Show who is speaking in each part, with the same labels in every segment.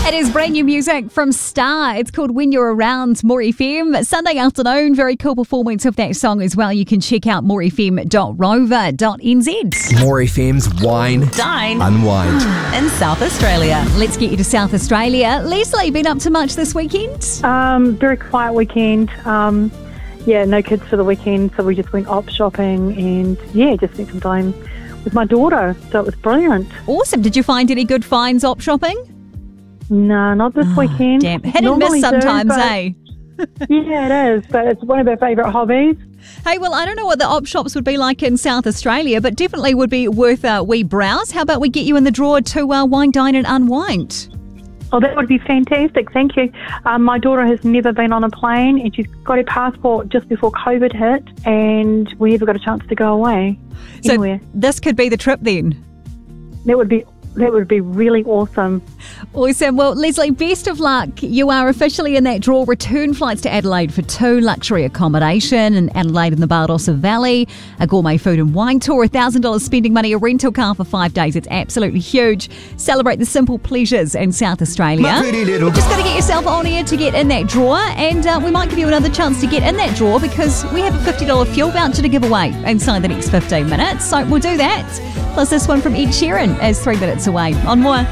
Speaker 1: It is brand new music from Star. It's called When You're Around, More FM. Sunday afternoon, very cool performance of that song as well. You can check out morefm.rover.nz.
Speaker 2: More FM's Wine,
Speaker 3: Dine,
Speaker 2: Unwind.
Speaker 3: in South Australia.
Speaker 1: Let's get you to South Australia. Leslie, been up to much this weekend?
Speaker 4: Very quiet weekend. No kids for the weekend, so we just went op shopping and, just spent some time with my daughter, so it was brilliant.
Speaker 1: Awesome. Did you find any good finds op shopping?
Speaker 4: No, not this weekend.
Speaker 1: Damn. Hit and miss sometimes, eh?
Speaker 4: Yeah, it is, but it's one of our favourite hobbies.
Speaker 1: Hey, well, I don't know what the op shops would be like in South Australia, but definitely would be worth a wee browse. How about we get you in the draw to wine, dine and unwind?
Speaker 4: Oh, that would be fantastic. Thank you. My daughter has never been on a plane and she's got her passport just before COVID hit and we never got a chance to go away anywhere.
Speaker 1: So this could be the trip then?
Speaker 4: That would be really awesome.
Speaker 1: Awesome. Well, Leslie, best of luck. You are officially in that draw. Return flights to Adelaide for 2, luxury accommodation in Adelaide and the Barossa Valley, a gourmet food and wine tour, $1,000 spending money, a rental car for 5 days. It's absolutely huge. Celebrate the simple pleasures in South Australia. Just got to get yourself on here to get in that draw, and we might give you another chance to get in that draw because we have a $50 fuel voucher to give away inside the next 15 minutes. So we'll do that. Plus this one from Ed Sheeran is 3 minutes away. On more.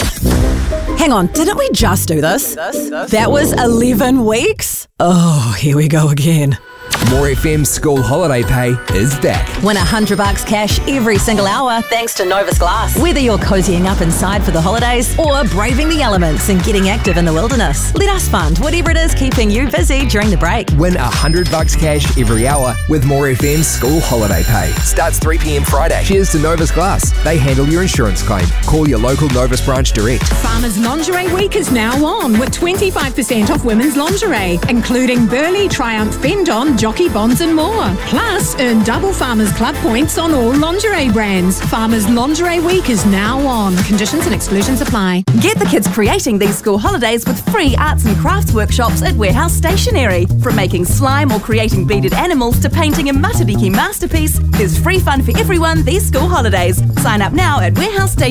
Speaker 3: Hang on, didn't we just do this? That was 11 weeks? Oh, here we go again.
Speaker 2: More FM's school holiday pay is back.
Speaker 3: Win $100 cash every single hour thanks to Novus Glass. Whether you're cozying up inside for the holidays or braving the elements and getting active in the wilderness, let us fund whatever it is keeping you busy during the break.
Speaker 2: Win $100 cash every hour with More FM's school holiday pay. Starts 3 p.m. Friday. Cheers to Novus Glass. They handle your insurance claim. Call your local Novus branch direct.
Speaker 5: Farmers Lingerie Week is now on with 25% off women's lingerie, including Burley, Triumph, Bendon, Jockey Bonds and more. Plus, earn double Farmers Club points on all lingerie brands. Farmers Lingerie Week is now on. Conditions and exclusions apply.
Speaker 3: Get the kids creating these school holidays with free arts and crafts workshops at Warehouse Stationery. From making slime or creating beaded animals to painting a Matariki masterpiece, there's free fun for everyone these school holidays. Sign up now at Warehouse Stationery.